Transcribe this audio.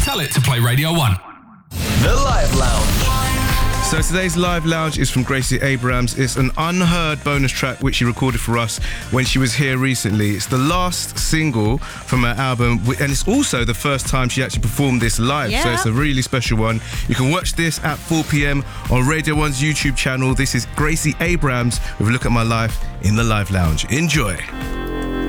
Tell it to play Radio 1. The Live Lounge. So today's Live Lounge is from Gracie Abrams. It's an unheard bonus track which she recorded for us when she was here recently. It's the last single from her album, and it's also the first time she actually performed this live. Yeah. So it's a really special one. You can watch this at 4 p.m. on Radio 1's YouTube channel. This is Gracie Abrams with a look at my life in the Live Lounge. Enjoy.